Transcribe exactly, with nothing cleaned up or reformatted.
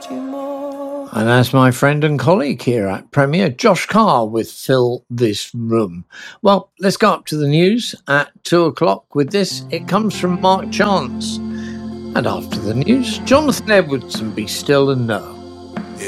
And as my friend and colleague here at Premier, Josh Carr with Fill This Room. Well, let's go up to the news at two o'clock with this. It comes from Mark Chance. And after the news, Jonathan Edwards and Be Still and Know.